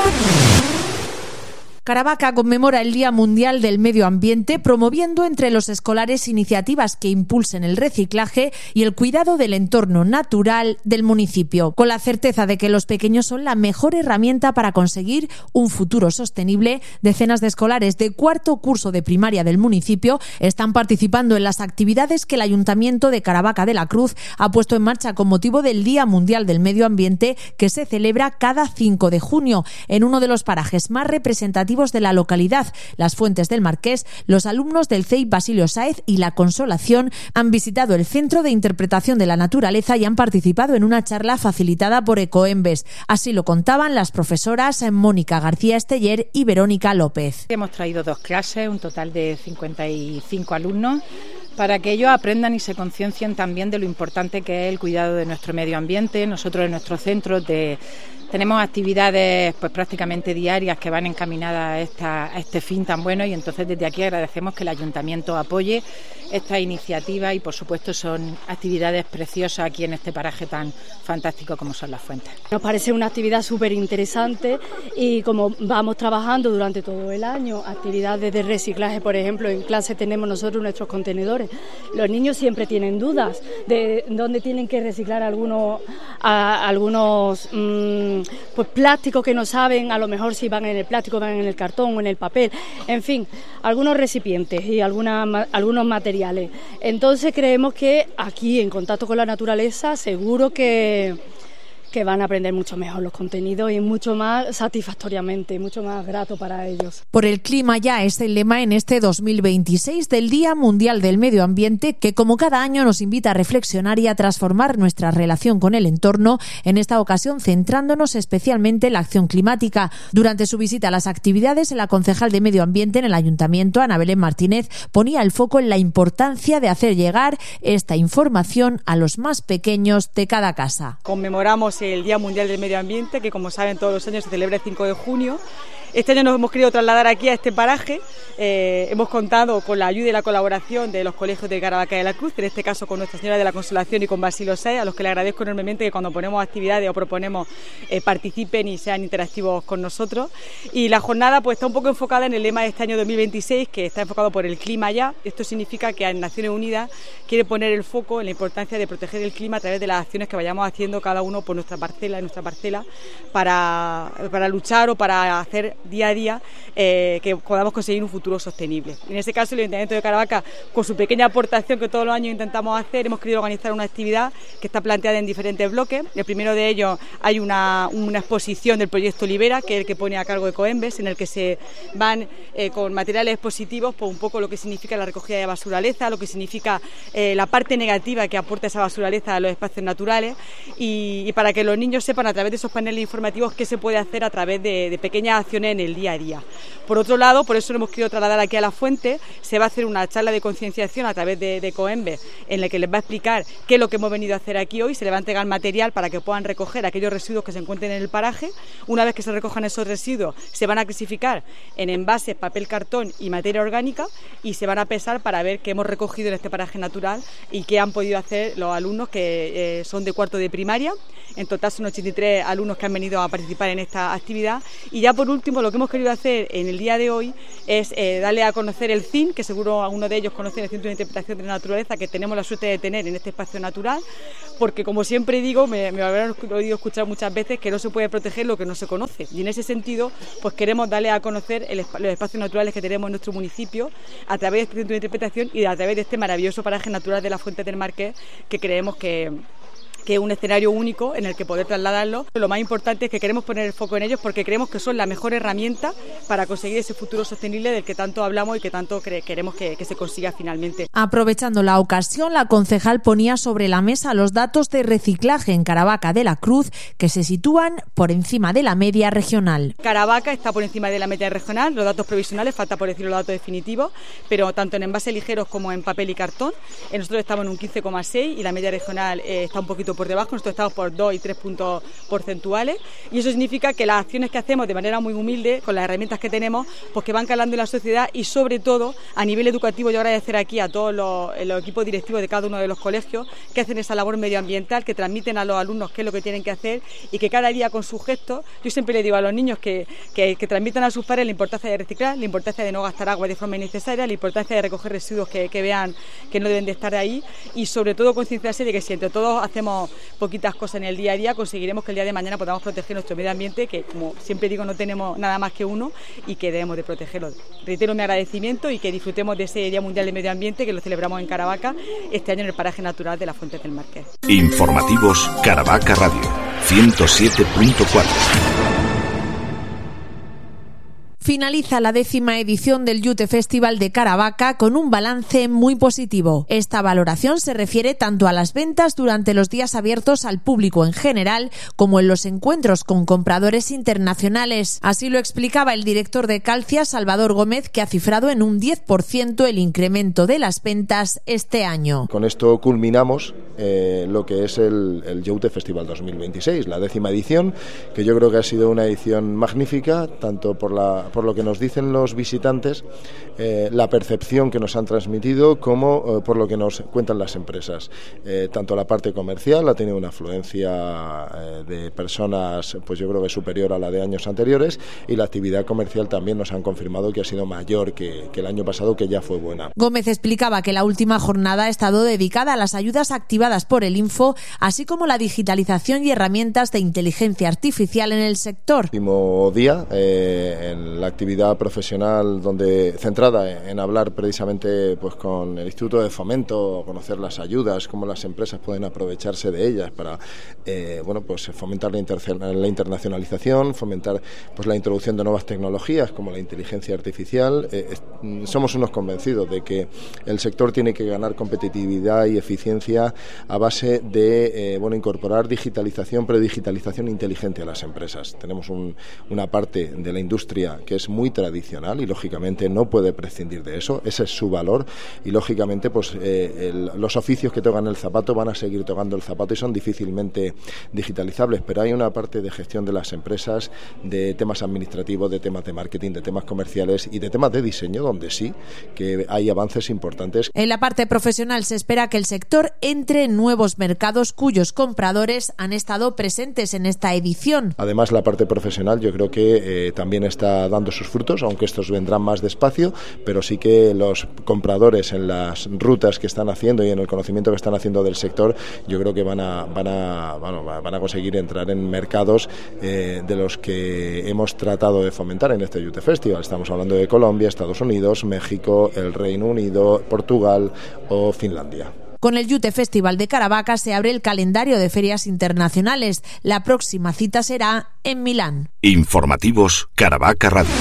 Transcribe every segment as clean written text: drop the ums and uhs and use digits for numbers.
Caravaca conmemora el Día Mundial del Medio Ambiente, promoviendo entre los escolares iniciativas que impulsen el reciclaje y el cuidado del entorno natural del municipio, con la certeza de que los pequeños son la mejor herramienta para conseguir un futuro sostenible. Decenas de escolares de cuarto curso de primaria del municipio están participando en las actividades que el Ayuntamiento de Caravaca de la Cruz ha puesto en marcha con motivo del Día Mundial del Medio Ambiente, que se celebra cada 5 de junio en uno de los parajes más representativos de la localidad, las Fuentes del Marqués. Los alumnos del CEIP Basilio Sáez y La Consolación han visitado el Centro de Interpretación de la Naturaleza y han participado en una charla facilitada por Ecoembes. Así lo contaban las profesoras Mónica García Esteller y Verónica López. Hemos traído 2 clases, un total de 55 alumnos, para que ellos aprendan y se conciencien también de lo importante que es el cuidado de nuestro medio ambiente. Nosotros en nuestro centro tenemos actividades pues prácticamente diarias que van encaminadas a este fin tan bueno, y entonces desde aquí agradecemos que el Ayuntamiento apoye esta iniciativa y por supuesto son actividades preciosas aquí en este paraje tan fantástico como son las Fuentes. Nos parece una actividad súper interesante y como vamos trabajando durante todo el año, actividades de reciclaje, por ejemplo, en clase tenemos nosotros nuestros contenedores. Los niños siempre tienen dudas de dónde tienen que reciclar algunos pues plásticos que no saben, a lo mejor si van en el plástico, van en el cartón o en el papel, en fin, algunos recipientes y algunos materiales. Entonces creemos que aquí, en contacto con la naturaleza, seguro que van a aprender mucho mejor los contenidos y mucho más satisfactoriamente, mucho más grato para ellos. Por el clima ya es el lema en este 2026 del Día Mundial del Medio Ambiente, que como cada año nos invita a reflexionar y a transformar nuestra relación con el entorno, en esta ocasión centrándonos especialmente en la acción climática. Durante su visita a las actividades, la concejal de Medio Ambiente en el Ayuntamiento, Ana Belén Martínez, ponía el foco en la importancia de hacer llegar esta información a los más pequeños de cada casa. Conmemoramos el Día Mundial del Medio Ambiente, que como saben todos los años se celebra el 5 de junio. Este año nos hemos querido trasladar aquí a este paraje. Hemos contado con la ayuda y la colaboración de los colegios de Caravaca de la Cruz, en este caso con Nuestra Señora de la Consolación y con Basilio Sáez, a los que les agradezco enormemente que cuando ponemos actividades o proponemos participen y sean interactivos con nosotros. Y la jornada pues está un poco enfocada en el lema de este año 2026, que está enfocado por el clima ya. Esto significa que Naciones Unidas quiere poner el foco en la importancia de proteger el clima a través de las acciones que vayamos haciendo cada uno por nuestra parcela, para luchar o para hacer día a día que podamos conseguir un futuro sostenible. En ese caso, el Ayuntamiento de Caravaca, con su pequeña aportación que todos los años intentamos hacer, hemos querido organizar una actividad que está planteada en diferentes bloques. El primero de ellos hay una exposición del proyecto Libera, que es el que pone a cargo de Ecoembes, en el que se van con materiales expositivos por un poco lo que significa la recogida de basuraleza, lo que significa la parte negativa que aporta esa basuraleza a los espacios naturales, y para que los niños sepan a través de esos paneles informativos qué se puede hacer a través de pequeñas acciones en el día a día. Por otro lado, por eso lo hemos querido trasladar aquí a La Fuente, se va a hacer una charla de concienciación a través de Ecoembes, en la que les va a explicar qué es lo que hemos venido a hacer aquí hoy. Se les va a entregar material para que puedan recoger aquellos residuos que se encuentren en el paraje. Una vez que se recojan esos residuos, se van a clasificar en envases, papel, cartón y materia orgánica, y se van a pesar para ver qué hemos recogido en este paraje natural y qué han podido hacer los alumnos que son de cuarto de primaria. En total son 83 alumnos que han venido a participar en esta actividad. Y ya por último, lo que hemos querido hacer en el día de hoy es darle a conocer el CIN, que seguro algunos de ellos conocen, el Centro de Interpretación de la Naturaleza, que tenemos la suerte de tener en este espacio natural, porque como siempre digo, me habrán oído escuchar muchas veces que no se puede proteger lo que no se conoce, y en ese sentido pues queremos darle a conocer los espacios naturales que tenemos en nuestro municipio a través de este Centro de Interpretación y a través de este maravilloso paraje natural de las Fuentes del Marqués, que creemos que es un escenario único en el que poder trasladarlo. Lo más importante es que queremos poner el foco en ellos porque creemos que son la mejor herramienta para conseguir ese futuro sostenible del que tanto hablamos y que tanto queremos que se consiga finalmente. Aprovechando la ocasión, la concejal ponía sobre la mesa los datos de reciclaje en Caravaca de la Cruz, que se sitúan por encima de la media regional. Caravaca está por encima de la media regional, los datos provisionales, falta por decir los datos definitivos, pero tanto en envases ligeros como en papel y cartón, nosotros estamos en un 15,6 y la media regional está un poquito poquito por debajo, nosotros estamos por 2 y 3 puntos porcentuales, y eso significa que las acciones que hacemos de manera muy humilde, con las herramientas que tenemos, pues que van calando en la sociedad, y sobre todo a nivel educativo yo agradecer aquí a todos los equipos directivos de cada uno de los colegios que hacen esa labor medioambiental, que transmiten a los alumnos qué es lo que tienen que hacer, y que cada día con sus gestos, yo siempre le digo a los niños que transmitan a sus padres la importancia de reciclar, la importancia de no gastar agua de forma innecesaria, la importancia de recoger residuos que vean que no deben de estar ahí, y sobre todo concienciarse de que si entre todos hacemos poquitas cosas en el día a día, conseguiremos que el día de mañana podamos proteger nuestro medio ambiente, que como siempre digo no tenemos nada más que uno y que debemos de protegerlo. Reitero mi agradecimiento y que disfrutemos de ese Día Mundial del Medio Ambiente que lo celebramos en Caravaca este año en el paraje natural de las Fuentes del Marqués. Informativos Caravaca Radio 107.4. Finaliza la 10ª edición del Youth Festival de Caravaca con un balance muy positivo. Esta valoración se refiere tanto a las ventas durante los días abiertos al público en general como en los encuentros con compradores internacionales. Así lo explicaba el director de Calcia, Salvador Gómez, que ha cifrado en un 10% el incremento de las ventas este año. Con esto culminamos lo que es el Youth Festival 2026, la 10ª edición, que yo creo que ha sido una edición magnífica, tanto por lo que nos dicen los visitantes, la percepción que nos han transmitido, como por lo que nos cuentan las empresas. Tanto la parte comercial ha tenido una afluencia de personas, pues yo creo que superior a la de años anteriores, y la actividad comercial también nos han confirmado que ha sido mayor que el año pasado, que ya fue buena. Gómez explicaba que la última jornada ha estado dedicada a las ayudas activadas por el Info, así como la digitalización y herramientas de inteligencia artificial en el sector. El último día, en la actividad profesional centrada en hablar precisamente pues con el Instituto de Fomento, conocer las ayudas, cómo las empresas pueden aprovecharse de ellas para pues fomentar la internacionalización, fomentar pues la introducción de nuevas tecnologías como la inteligencia artificial. Somos unos convencidos de que el sector tiene que ganar competitividad y eficiencia a base de incorporar digitalización, pero digitalización inteligente a las empresas. Tenemos una parte de la industria que es muy tradicional y lógicamente no puede prescindir de eso, ese es su valor, y lógicamente pues los oficios que tocan el zapato van a seguir tocando el zapato y son difícilmente digitalizables, pero hay una parte de gestión de las empresas, de temas administrativos, de temas de marketing, de temas comerciales y de temas de diseño, donde sí que hay avances importantes. En la parte profesional se espera que el sector entre en nuevos mercados cuyos compradores han estado presentes en esta edición. Además, la parte profesional yo creo que también está dando sus frutos, aunque estos vendrán más despacio, pero sí que los compradores en las rutas que están haciendo y en el conocimiento que están haciendo del sector, yo creo que van a conseguir entrar en mercados de los que hemos tratado de fomentar en este Youth Festival. Estamos hablando de Colombia, Estados Unidos, México, el Reino Unido, Portugal o Finlandia. Con el Youth Festival de Caravaca se abre el calendario de ferias internacionales. La próxima cita será en Milán. Informativos Caravaca Radio.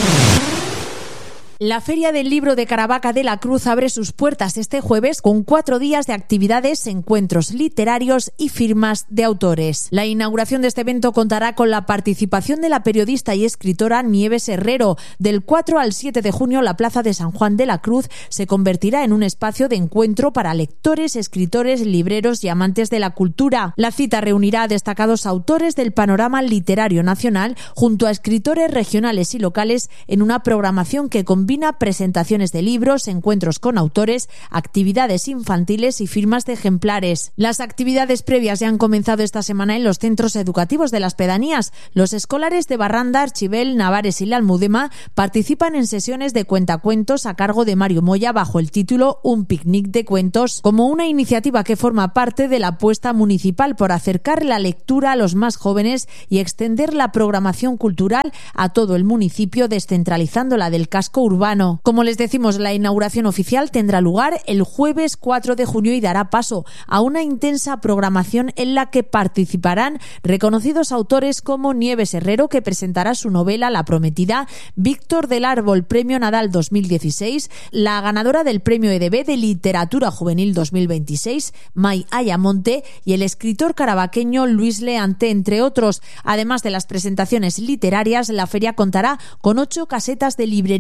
La Feria del Libro de Caravaca de la Cruz abre sus puertas este jueves con 4 días de actividades, encuentros literarios y firmas de autores. La inauguración de este evento contará con la participación de la periodista y escritora Nieves Herrero. Del 4 al 7 de junio, la Plaza de San Juan de la Cruz se convertirá en un espacio de encuentro para lectores, escritores, libreros y amantes de la cultura. La cita reunirá a destacados autores del panorama literario nacional junto a escritores regionales y locales en una programación que combina presentaciones de libros, encuentros con autores, actividades infantiles y firmas de ejemplares. Las actividades previas ya han comenzado esta semana en los centros educativos de las pedanías. Los escolares de Barranda, Archivel, Navares y La Almudena participan en sesiones de cuentacuentos a cargo de Mario Moya bajo el título Un picnic de cuentos, como una iniciativa que forma parte de la apuesta municipal por acercar la lectura a los más jóvenes y extender la programación cultural a todo el municipio, descentralizándola del casco urbano. Como les decimos, la inauguración oficial tendrá lugar el jueves 4 de junio y dará paso a una intensa programación en la que participarán reconocidos autores como Nieves Herrero, que presentará su novela La Prometida, Víctor del Árbol, Premio Nadal 2016, la ganadora del Premio EDB de Literatura Juvenil 2026, May Ayamonte, y el escritor caravaqueño Luis Leante, entre otros. Además de las presentaciones literarias, la feria contará con 8 casetas de librerías y editoriales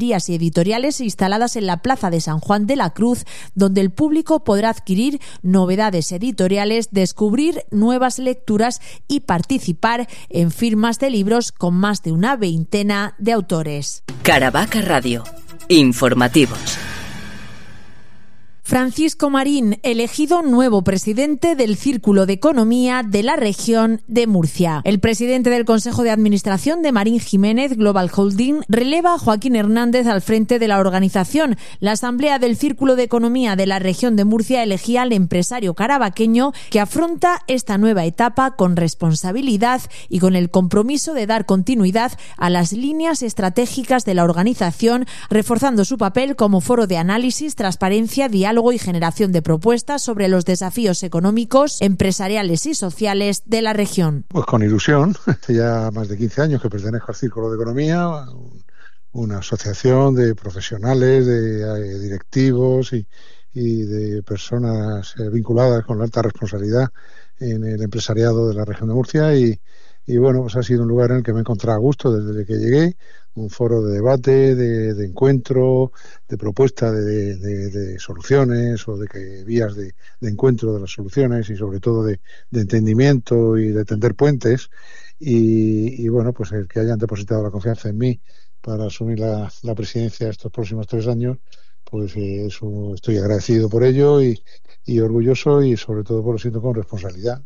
editoriales instaladas en la Plaza de San Juan de la Cruz, donde el público podrá adquirir novedades editoriales, descubrir nuevas lecturas y participar en firmas de libros con más de una veintena de autores. Caravaca Radio. Informativos. Francisco Marín, elegido nuevo presidente del Círculo de Economía de la región de Murcia. El presidente del Consejo de Administración de Marín Jiménez Global Holding releva a Joaquín Hernández al frente de la organización. La Asamblea del Círculo de Economía de la región de Murcia elegía al empresario caravaqueño que afronta esta nueva etapa con responsabilidad y con el compromiso de dar continuidad a las líneas estratégicas de la organización, reforzando su papel como foro de análisis, transparencia, diálogo y generación de propuestas sobre los desafíos económicos, empresariales y sociales de la región. Pues con ilusión, hace ya más de 15 años que pertenezco al Círculo de Economía, una asociación de profesionales, de directivos y de personas vinculadas con la alta responsabilidad en el empresariado de la región de Murcia y bueno, pues ha sido un lugar en el que me he encontrado a gusto desde que llegué, un foro de debate, de encuentro, de propuesta de soluciones o de vías de encuentro de las soluciones y sobre todo de entendimiento y de tender puentes y bueno, pues el que hayan depositado la confianza en mí para asumir la presidencia estos próximos 3 años, pues eso estoy agradecido por ello y orgulloso y sobre todo por lo siento con responsabilidad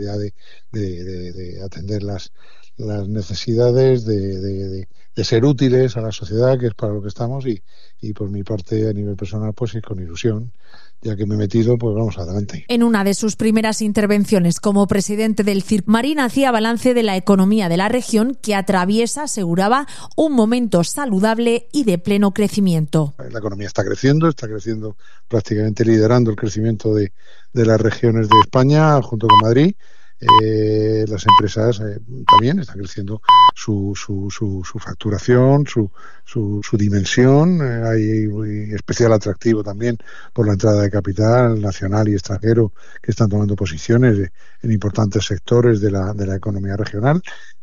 de atender las necesidades de ser útiles a la sociedad, que es para lo que estamos y por mi parte a nivel personal pues con ilusión, ya que me he metido, pues vamos adelante. En una de sus primeras intervenciones como presidente del CIRC, Marín hacía balance de la economía de la región que atraviesa, aseguraba, un momento saludable y de pleno crecimiento. La economía está creciendo prácticamente liderando el crecimiento de las regiones de España junto con Madrid. Las empresas también están creciendo su facturación, su dimensión. Hay especial atractivo también por la entrada de capital nacional y extranjero que están tomando posiciones en importantes sectores de la economía regional.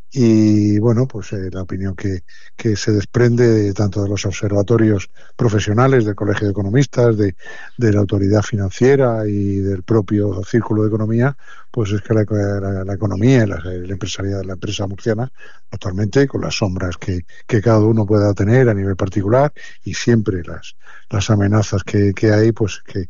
Y bueno, pues la opinión que se desprende tanto de los observatorios profesionales del Colegio de Economistas, de la Autoridad Financiera y del propio Círculo de Economía, pues es que la economía, el empresariado de la empresa murciana, actualmente con las sombras que cada uno pueda tener a nivel particular y siempre las amenazas que hay, pues que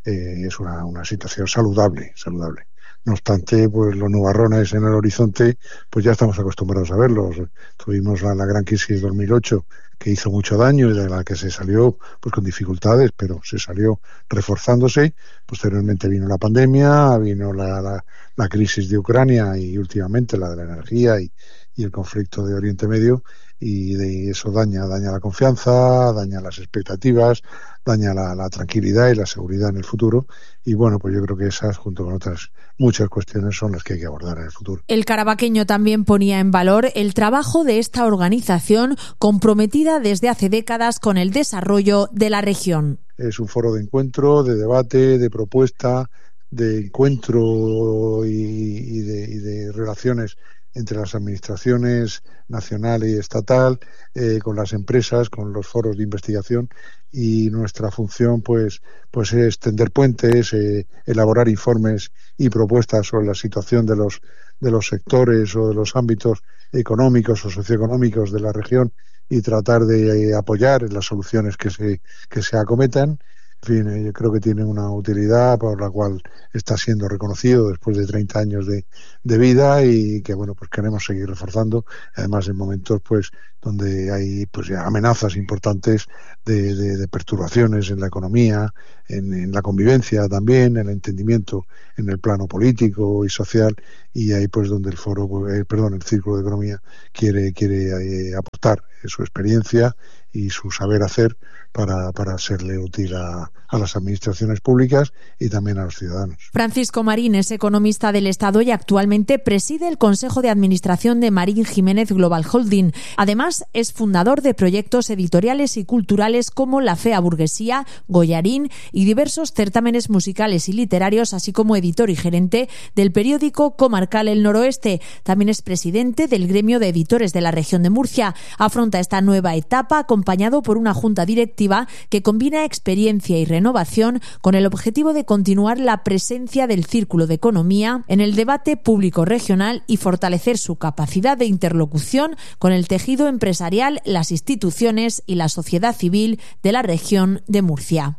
es una situación saludable. No obstante, pues los nubarrones en el horizonte, pues ya estamos acostumbrados a verlos. Tuvimos la gran crisis 2008 que hizo mucho daño y de la que se salió pues con dificultades, pero se salió reforzándose. Posteriormente vino la pandemia, vino la crisis de Ucrania y últimamente la de la energía y el conflicto de Oriente Medio, y de eso daña la confianza, daña las expectativas, daña la tranquilidad y la seguridad en el futuro. Y bueno, pues yo creo que esas, junto con otras muchas cuestiones, son las que hay que abordar en el futuro. El caravaqueño también ponía en valor el trabajo de esta organización comprometida desde hace décadas con el desarrollo de la región. Es un foro de encuentro, de debate, de propuesta, de encuentro y de relaciones entre las administraciones nacional y estatal, con las empresas, con los foros de investigación, y nuestra función pues es tender puentes, elaborar informes y propuestas sobre la situación de los sectores o de los ámbitos económicos o socioeconómicos de la región y tratar de apoyar en las soluciones que se acometan. En fin, yo creo que tiene una utilidad por la cual está siendo reconocido después de 30 años de vida y que bueno, pues queremos seguir reforzando, además en momentos pues donde hay pues ya amenazas importantes de perturbaciones en la economía, en la convivencia también, en el entendimiento en el plano político y social, y ahí pues donde el Círculo de Economía quiere aportar su experiencia y su saber hacer para serle útil a las administraciones públicas y también a los ciudadanos. Francisco Marín es economista del Estado y actualmente preside el Consejo de Administración de Marín Jiménez Global Holding. Además, es fundador de proyectos editoriales y culturales como La Fea Burguesía, Goyarín y diversos certámenes musicales y literarios, así como editor y gerente del periódico comarcal El Noroeste. También es presidente del gremio de editores de la región de Murcia. Afronta esta nueva etapa con acompañado por una junta directiva que combina experiencia y renovación con el objetivo de continuar la presencia del Círculo de Economía en el debate público regional y fortalecer su capacidad de interlocución con el tejido empresarial, las instituciones y la sociedad civil de la región de Murcia.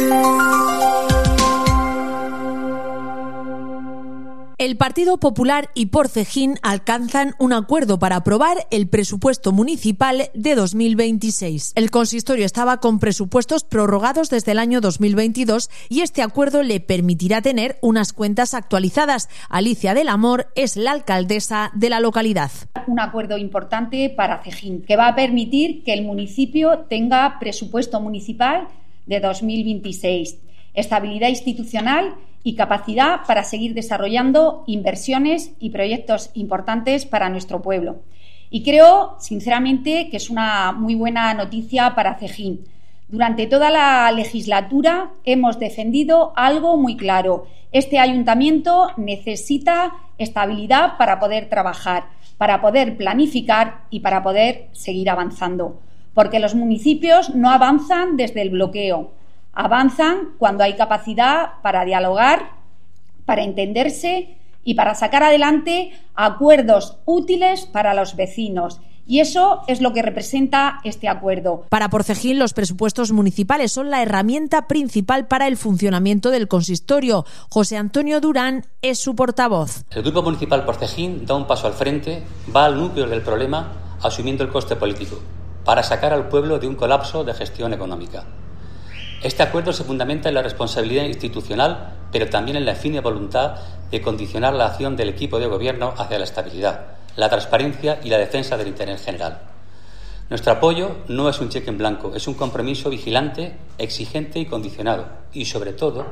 El Partido Popular y Porcejín alcanzan un acuerdo para aprobar el presupuesto municipal de 2026. El consistorio estaba con presupuestos prorrogados desde el año 2022 y este acuerdo le permitirá tener unas cuentas actualizadas. Alicia del Amor es la alcaldesa de la localidad. Un acuerdo importante para Cejín que va a permitir que el municipio tenga presupuesto municipal de 2026, estabilidad institucional y capacidad para seguir desarrollando inversiones y proyectos importantes para nuestro pueblo. Y creo, sinceramente, que es una muy buena noticia para Cejín. Durante toda la legislatura hemos defendido algo muy claro. Este ayuntamiento necesita estabilidad para poder trabajar, para poder planificar y para poder seguir avanzando. Porque los municipios no avanzan desde el bloqueo. Avanzan cuando hay capacidad para dialogar, para entenderse y para sacar adelante acuerdos útiles para los vecinos. Y eso es lo que representa este acuerdo. Para Porcejín, los presupuestos municipales son la herramienta principal para el funcionamiento del consistorio. José Antonio Durán es su portavoz. El Grupo Municipal Porcejín da un paso al frente, va al núcleo del problema, asumiendo el coste político, para sacar al pueblo de un colapso de gestión económica. Este acuerdo se fundamenta en la responsabilidad institucional, pero también en la firme voluntad de condicionar la acción del equipo de gobierno hacia la estabilidad, la transparencia y la defensa del interés general. Nuestro apoyo no es un cheque en blanco, es un compromiso vigilante, exigente y condicionado. Y sobre todo,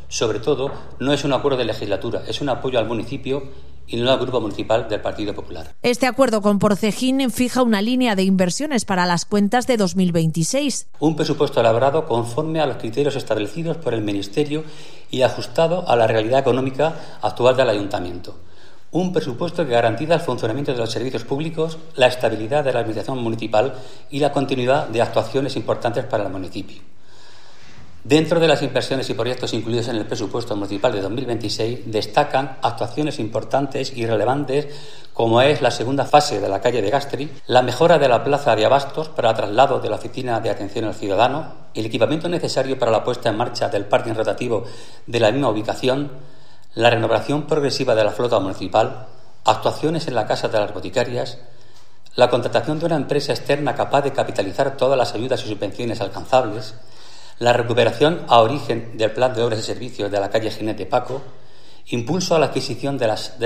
no es un acuerdo de legislatura, es un apoyo al municipio y no al Grupo Municipal del Partido Popular. Este acuerdo con Porcejín fija una línea de inversiones para las cuentas de 2026. Un presupuesto elaborado conforme a los criterios establecidos por el Ministerio y ajustado a la realidad económica actual del Ayuntamiento. Un presupuesto que garantiza el funcionamiento de los servicios públicos, la estabilidad de la administración municipal y la continuidad de actuaciones importantes para el municipio. Dentro de las inversiones y proyectos incluidos en el presupuesto municipal de 2026 destacan actuaciones importantes y relevantes como es la segunda fase de la calle de Gastri, la mejora de la plaza de abastos para traslado de la oficina de atención al ciudadano, el equipamiento necesario para la puesta en marcha del parking rotativo de la misma ubicación, la renovación progresiva de la flota municipal, actuaciones en la Casa de las Boticarias, la contratación de una empresa externa capaz de capitalizar todas las ayudas y subvenciones alcanzables, la recuperación a origen del plan de obras y servicios de la calle Jinete Paco, impulso a la adquisición de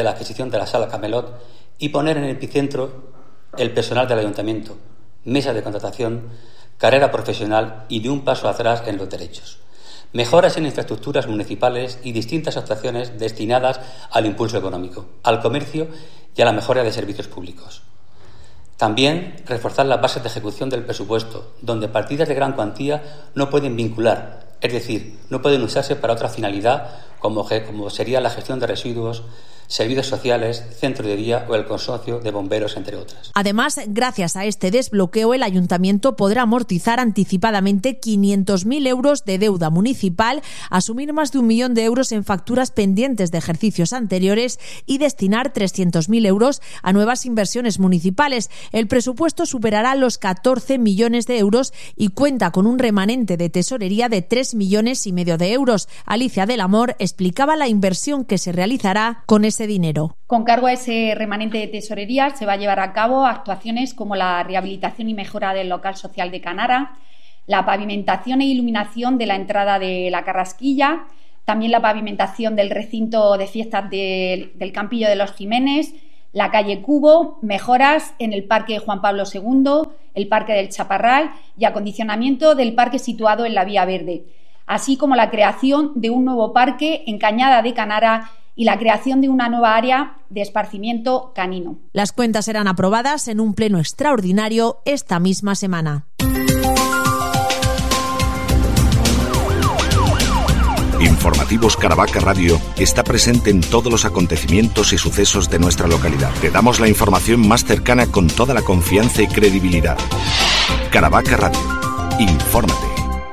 la sala Camelot y poner en el epicentro el personal del ayuntamiento, mesa de contratación, carrera profesional y de un paso atrás en los derechos. Mejoras en infraestructuras municipales y distintas actuaciones destinadas al impulso económico, al comercio y a la mejora de servicios públicos. También reforzar las bases de ejecución del presupuesto, donde partidas de gran cuantía no pueden vincular, es decir, no pueden usarse para otra finalidad como sería la gestión de residuos, servicios sociales, centro de día o el consorcio de bomberos, entre otras. Además, gracias a este desbloqueo, el ayuntamiento podrá amortizar anticipadamente 500.000 euros de deuda municipal, asumir más de 1 millón de euros en facturas pendientes de ejercicios anteriores y destinar 300.000 euros a nuevas inversiones municipales. El presupuesto superará los 14 millones de euros y cuenta con un remanente de tesorería de 3,5 millones de euros. Alicia del Amor explicaba la inversión que se realizará con ese dinero. Con cargo a ese remanente de tesorería se va a llevar a cabo actuaciones como la rehabilitación y mejora del local social de Canara, la pavimentación e iluminación de la entrada de la Carrasquilla, también la pavimentación del recinto de fiestas del Campillo de los Jiménez, la calle Cubo, mejoras en el Parque Juan Pablo II, el Parque del Chaparral y acondicionamiento del parque situado en la Vía Verde, así como la creación de un nuevo parque en Cañada de Canara y la creación de una nueva área de esparcimiento canino. Las cuentas serán aprobadas en un pleno extraordinario esta misma semana. Informativos Caravaca Radio está presente en todos los acontecimientos y sucesos de nuestra localidad. Te damos la información más cercana con toda la confianza y credibilidad. Caravaca Radio. Infórmate.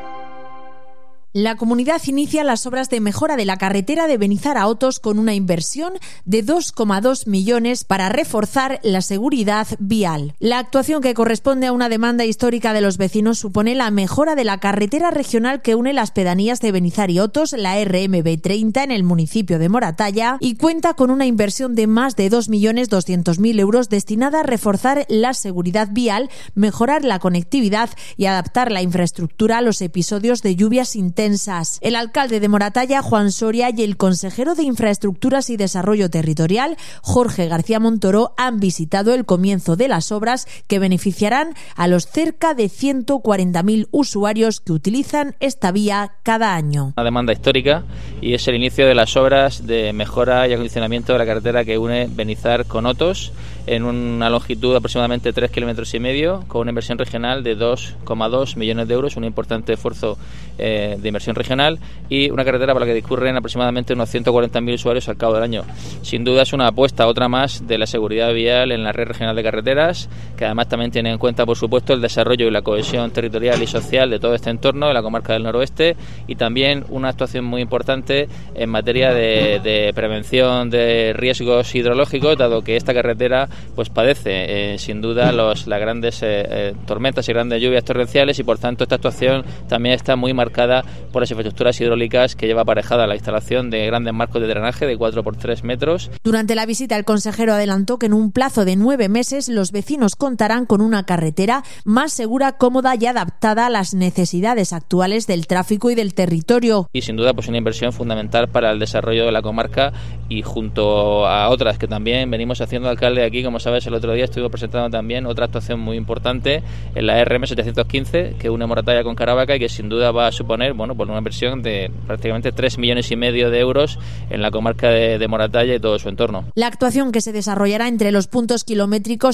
La comunidad inicia las obras de mejora de la carretera de Benizar a Otos con una inversión de 2,2 millones para reforzar la seguridad vial. La actuación, que corresponde a una demanda histórica de los vecinos, supone la mejora de la carretera regional que une las pedanías de Benizar y Otos, la RMB30, en el municipio de Moratalla, y cuenta con una inversión de más de 2.200.000 euros destinada a reforzar la seguridad vial, mejorar la conectividad y adaptar la infraestructura a los episodios de lluvias intensas. El alcalde de Moratalla, Juan Soria, y el consejero de Infraestructuras y Desarrollo Territorial, Jorge García Montoro, han visitado el comienzo de las obras que beneficiarán a los cerca de 140.000 usuarios que utilizan esta vía cada año. Una demanda histórica, y es el inicio de las obras de mejora y acondicionamiento de la carretera que une Benizar con Otos, en una longitud de aproximadamente 3,5 kilómetros, con una inversión regional de 2,2 millones de euros, un importante esfuerzo de inversión regional, y una carretera por la que discurren aproximadamente unos 140.000 usuarios al cabo del año. Sin duda es una apuesta, otra más, de la seguridad vial en la red regional de carreteras, que además también tiene en cuenta, por supuesto, el desarrollo y la cohesión territorial y social de todo este entorno, de la comarca del noroeste, y también una actuación muy importante en materia de prevención de riesgos hidrológicos, dado que esta carretera pues padece sin duda las grandes tormentas y grandes lluvias torrenciales, y por tanto esta actuación también está muy marcada por las infraestructuras hidráulicas que lleva aparejada la instalación de grandes marcos de drenaje de 4 por 3 metros. Durante la visita, el consejero adelantó que en un plazo de 9 meses los vecinos contarán con una carretera más segura, cómoda y adaptada a las necesidades actuales del tráfico y del territorio. Y sin duda pues una inversión fundamental para el desarrollo de la comarca, y junto a otras que también venimos haciendo, alcalde, aquí, como sabes, el otro día estuvimos presentando también otra actuación muy importante en la RM715, que une Moratalla con Caravaca, y que sin duda va a suponer por una inversión de prácticamente 3,5 millones de euros en la comarca de Moratalla y todo su entorno. La actuación, que se desarrollará entre los puntos kilométricos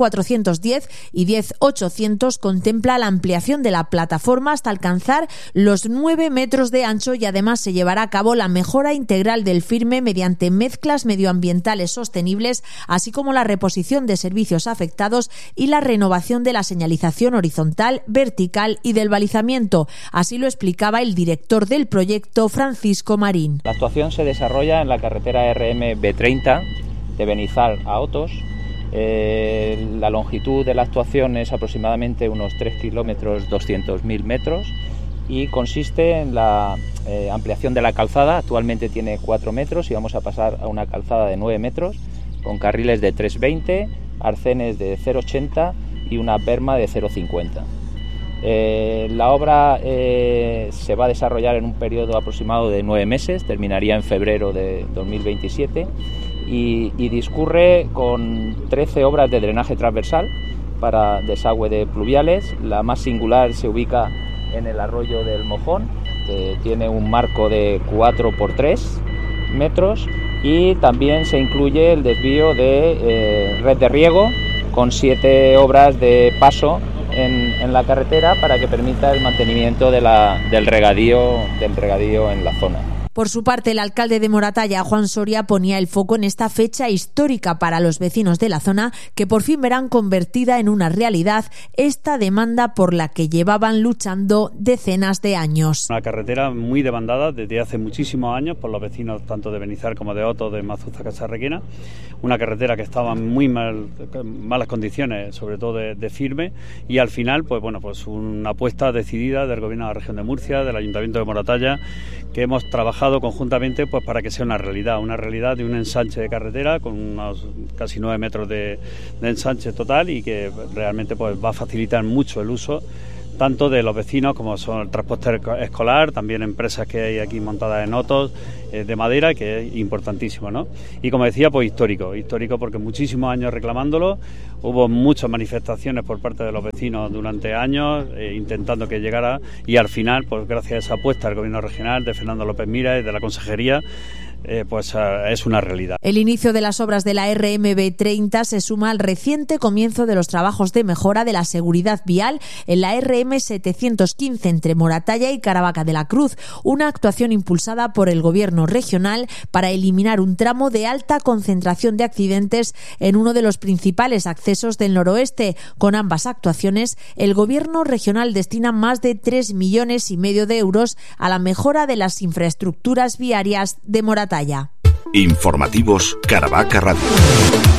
7,410 y 10,800, contempla la ampliación de la plataforma hasta alcanzar los 9 metros de ancho, y además se llevará a cabo la mejora integral del firme mediante mezclas medioambientales sostenibles, así como la reposición de servicios afectados y la renovación de la señalización horizontal, vertical y del balizamiento. Así lo explicaba el director del proyecto, Francisco Marín. La actuación se desarrolla en la carretera RMB30 de Benizar a Otos. La longitud de la actuación es aproximadamente unos 3 kilómetros 200.000 metros, y consiste en la ampliación de la calzada. Actualmente tiene 4 metros y vamos a pasar a una calzada de 9 metros con carriles de 3,20, arcenes de 0,80 y una perma de 0,50. La obra se va a desarrollar en un periodo aproximado de 9 meses, terminaría en febrero de 2027, y discurre con 13 obras de drenaje transversal para desagüe de pluviales. La más singular se ubica en el arroyo del Mojón, que tiene un marco de 4 por 3 metros, y también se incluye el desvío de red de riego con 7 obras de paso en la carretera para que permita el mantenimiento del regadío en la zona. Por su parte, el alcalde de Moratalla, Juan Soria, ponía el foco en esta fecha histórica para los vecinos de la zona, que por fin verán convertida en una realidad esta demanda por la que llevaban luchando decenas de años. Una carretera muy demandada desde hace muchísimos años por los vecinos tanto de Benizar como de Otos, de Mazuza, Casarrequina. Una carretera que estaba en muy malas condiciones, sobre todo de firme, y al final pues una apuesta decidida del Gobierno de la Región de Murcia, del Ayuntamiento de Moratalla, que hemos trabajado conjuntamente pues para que sea una realidad de un ensanche de carretera con unos casi 9 metros de ensanche total, y que realmente pues va a facilitar mucho el uso tanto de los vecinos como son el transporte escolar, también empresas que hay aquí montadas en Otos de madera, que es importantísimo, ¿no? Y como decía, pues histórico porque muchísimos años reclamándolo, hubo muchas manifestaciones por parte de los vecinos durante años intentando que llegara, y al final, pues gracias a esa apuesta del Gobierno regional de Fernando López Miras y de la Consejería, pues es una realidad. El inicio de las obras de la RMB30 se suma al reciente comienzo de los trabajos de mejora de la seguridad vial en la RM715 entre Moratalla y Caravaca de la Cruz, una actuación impulsada por el Gobierno regional para eliminar un tramo de alta concentración de accidentes en uno de los principales accesos del noroeste. Con ambas actuaciones, el Gobierno regional destina más de 3,5 millones de euros a la mejora de las infraestructuras viarias de Moratalla. Informativos Caravaca Radio.